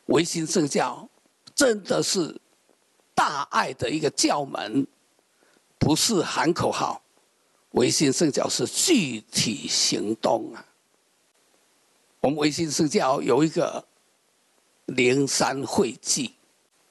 维新圣教真的是大爱的一个教门，不是喊口号。维新圣教是具体行动啊！我们维新圣教有一个灵山会祭，